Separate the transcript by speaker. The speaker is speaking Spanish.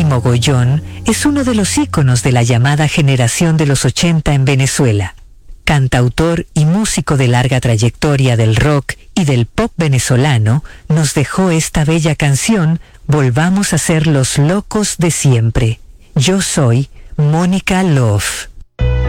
Speaker 1: Mogollón es uno de los íconos de la llamada generación de los 80 en Venezuela. Cantautor y músico de larga trayectoria del rock y del pop venezolano, nos dejó esta bella canción, Volvamos a ser los locos de siempre. Yo soy Mónica Love.